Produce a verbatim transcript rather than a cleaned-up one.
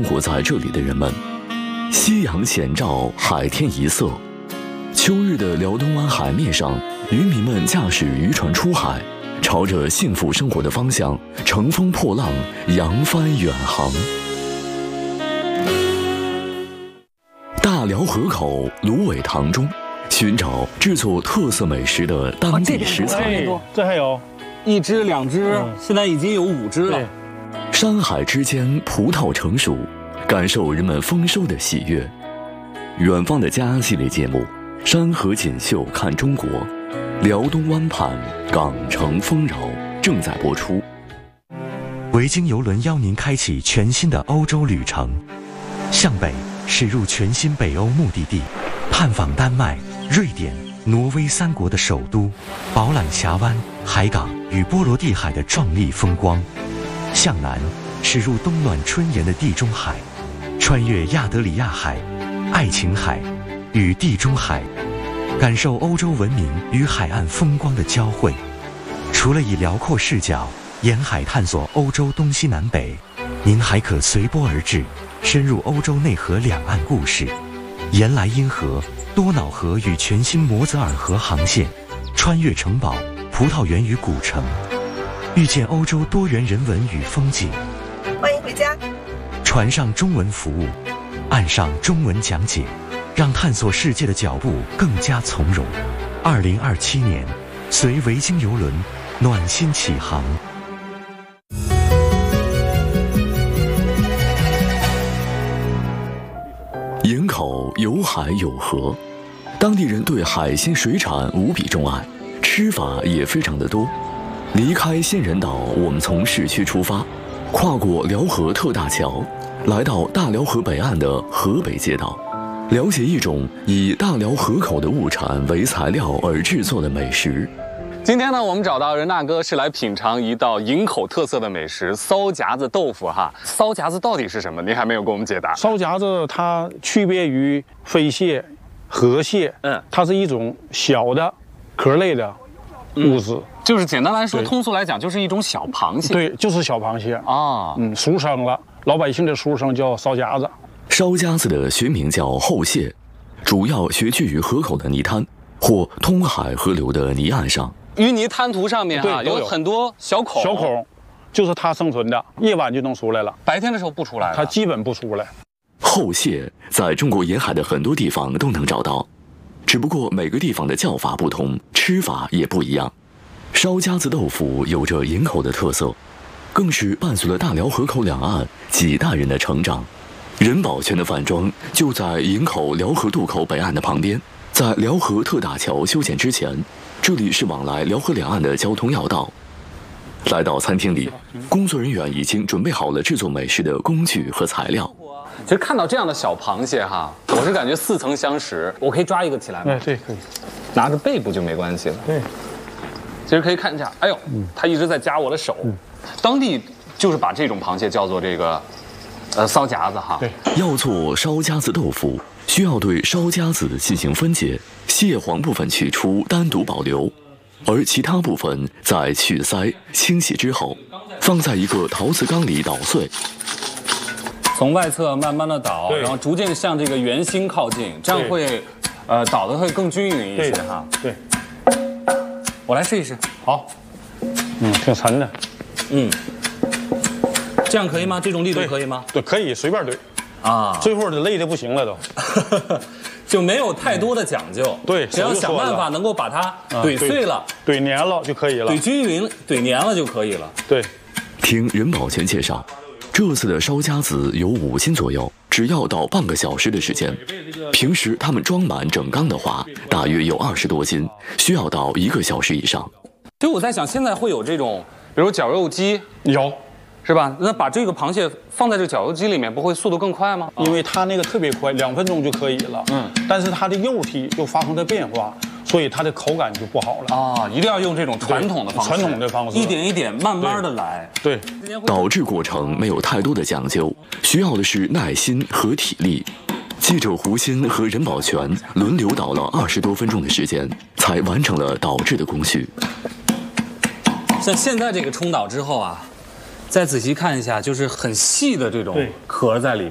活在这里的人们。夕阳显照，海天一色。秋日的辽东湾海面上，渔民们驾驶渔船出海，朝着幸福生活的方向乘风破浪，扬帆远航。大辽河口芦苇塘中，寻找制作特色美食的当地食材。 哎、这还有一只、两只，嗯、现在已经有五只了。 山海之间，葡萄成熟，感受人们丰收的喜悦。远方的家系列节目《山河锦绣看中国》，辽东湾畔港城丰饶正在播出。 维京邮轮邀您开启全新的欧洲旅程，向北驶入全新北欧目的地，探访丹麦、瑞典、挪威三国的首都，饱览峡湾、海港与波罗的海的壮丽风光；向南驶入冬暖春炎的地中海，穿越亚得里亚海、爱琴海与地中海，感受欧洲文明与海岸风光的交汇。除了以辽阔视角沿海探索欧洲东西南北，您还可随波而至，深入欧洲内河两岸故事，沿莱茵河、多瑙河与全新摩泽尔河航线，穿越城堡、葡萄园与古城，遇见欧洲多元人文与风景。 欢迎回家。 船上中文服务，岸上中文讲解，让探索世界的脚步更加从容。二零二七年，随维京邮轮暖心启航。 营口有海有河，当地人对海鲜水产无比钟爱，吃法也非常的多。离开仙人岛，我们从市区出发，跨过辽河特大桥，来到大辽河北岸的河北街道，了解一种以大辽河口的物产为材料而制作的美食。 今天呢，我们找到任大哥是来品尝一道营口特色的美食——骚夹子豆腐哈。骚夹子到底是什么？您还没有给我们解答。 骚夹子它区别于飞蟹、河蟹，嗯，它是一种小的壳类的物质。嗯， 就是简单来说，通俗来讲，就是一种小螃蟹。 对，就是小螃蟹啊。嗯，俗称了，老百姓的俗称叫骚夹子。 烧夹子的学名叫后蟹，主要学居于河口的泥滩或通海河流的泥岸上。 淤泥滩涂上面啊，有很多小孔， 小孔就是它生存的，夜晚就能出来了， 白天的时候不出来了， 它基本不出来。 后蟹在中国沿海的很多地方都能找到，只不过每个地方的叫法不同，吃法也不一样。烧夹子豆腐有着营口的特色，更是伴随了大辽河口两岸几代人的成长。任宝全的饭庄就在营口辽河渡口北岸的旁边，在辽河特大桥修建之前，这里是往来辽河两岸的交通要道。来到餐厅里，工作人员已经准备好了制作美食的工具和材料。 其实看到这样的小螃蟹哈，我是感觉似曾相识。我可以抓一个起来吗？ 哎，对，可以。 拿着背部就没关系了。 对。 其实可以看一下，哎呦，它一直在夹我的手。嗯。当地就是把这种螃蟹叫做这个，呃，骚夹子哈。 对。 要做烧夹子豆腐，需要对烧夹子进行分解，蟹黄部分取出，单独保留，而其他部分在去鳃、清洗之后，放在一个陶瓷缸里捣碎。 从外侧慢慢的捣，然后逐渐向这个圆心靠近，这样会，呃，捣的会更均匀一些哈。 对。 我来试一试。 好。嗯，挺沉的。 嗯。这样可以吗？这种力度可以吗？ 对，可以随便怼。啊，最后累的不行了都， 就没有太多的讲究。 对， 只要想办法能够把它怼碎了、 怼粘了就可以了， 怼均匀、怼粘了就可以了。 对， 听任宝全介绍，这次的烧夹子有五斤左右，只要捣半个小时的时间。平时他们装满整缸的话，大约有二十多斤，需要捣一个小时以上。 所以我在想，现在会有这种，比如绞肉机， 有。 是吧？那把这个螃蟹放在这个绞肉机里面，不会速度更快吗？ 因为它那个特别快，两分钟就可以了。嗯，但是它的幼体又发生了变化，所以它的口感就不好了。 啊，一定要用这种传统的方式， 传统的方式， 一点一点慢慢的来。 对， 捣制过程没有太多的讲究，需要的是耐心和体力。记者胡鑫和任宝全轮流捣了二十多分钟的时间，才完成了捣制的工序。 像现在这个冲捣之后啊。再仔细看一下，就是很细的这种壳在里